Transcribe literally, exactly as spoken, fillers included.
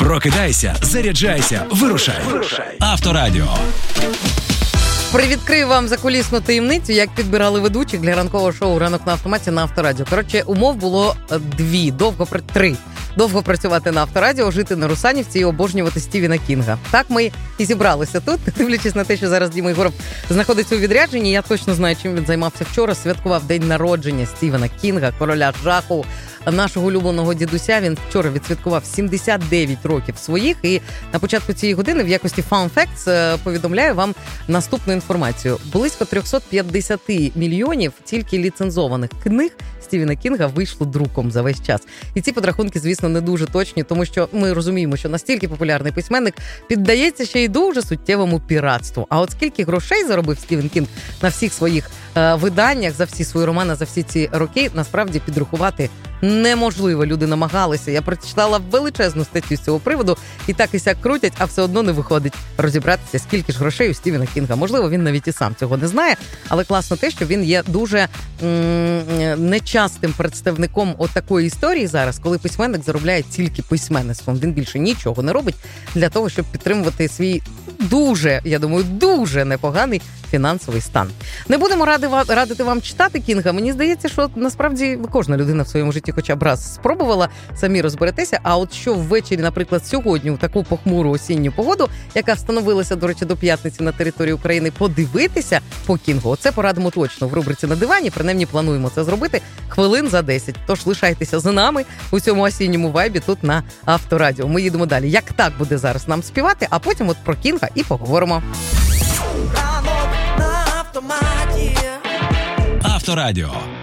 Прокидайся, заряджайся, вирушай. Авторадіо. Привідкрию вам закулісну таємницю, як підбирали ведучих для ранкового шоу «Ранок на автоматі» на Авторадіо. Коротше, умов було дві, довго, три. Довго працювати на Авторадіо, жити на Русанівці і обожнювати Стівена Кінга. Так ми і зібралися тут. Дивлячись на те, що зараз Діма Єгоров знаходиться у відрядженні, я точно знаю, чим він займався вчора. Святкував день народження Стівена Кінга, короля жаху, нашого улюбленого дідуся. Він вчора відсвяткував сімдесят дев'ять років своїх. І на початку цієї години в якості Fun Facts повідомляю вам наступну інформацію. Близько триста п'ятдесят мільйонів тільки ліцензованих книг Стівена Кінга вийшло друком за весь час. І ці підрахунки, звісно, не дуже точні, тому що ми розуміємо, що настільки популярний письменник піддається ще й дуже суттєвому піратству. А от скільки грошей заробив Стівен Кінг на всіх своїх е, виданнях, за всі свої романи, за всі ці роки, насправді підрахувати неможливо. Люди намагалися. Я прочитала величезну статтю з цього приводу, і так і сяк крутять, а все одно не виходить розібратися, скільки ж грошей у Стівена Кінга. Можливо, він навіть і сам цього не знає, але класно те, що він є дуже м- нечастим представником от такої історії зараз, коли письменник заробляє тільки письменництвом. Він більше нічого не робить для того, щоб підтримувати свій дуже, я думаю, дуже непоганий фінансовий стан. Не будемо ради, радити вам читати Кінга. Мені здається, що насправді кожна людина в своєму житті хоча б раз спробувала, самі розберетеся. А от що ввечері, наприклад, сьогодні у таку похмуру осінню погоду, яка встановилася, до речі, до п'ятниці на території України, подивитися по Кінгу. Оце порадимо точно в рубриці «На дивані». Принаймні плануємо це зробити хвилин за десять. Тож лишайтеся з нами у цьому осінньому вайбі тут на Авторадіо. Ми їдемо далі. Як так буде зараз нам співати, а потім от про Кінга і поговоримо. Авторадіо.